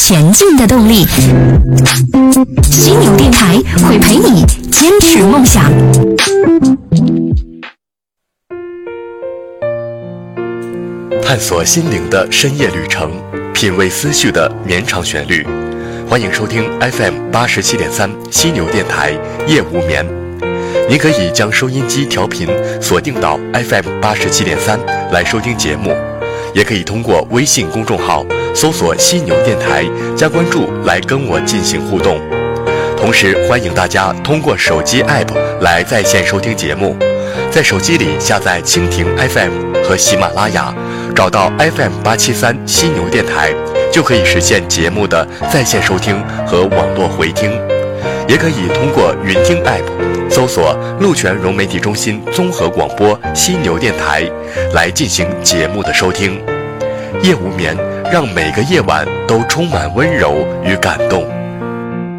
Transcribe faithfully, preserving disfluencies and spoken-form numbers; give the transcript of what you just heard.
前进的动力。犀牛电台会陪你坚持梦想。 探索心灵的深夜旅程，品味思绪的绵长旋律。欢迎收听 F M 八十七点三犀牛电台夜无眠。您可以将收音机调频锁定到 F M 八十七点三来收听节目，也可以通过微信公众号搜索犀牛电台加关注来跟我进行互动。同时欢迎大家通过手机 App 来在线收听节目，在手机里下载蜻蜓 F M 和喜马拉雅，找到 F M 八七三犀牛电台，就可以实现节目的在线收听和网络回听。也可以通过云听 App 搜索鹿泉融媒体中心综合广播犀牛电台来进行节目的收听。夜无眠，让每个夜晚都充满温柔与感动。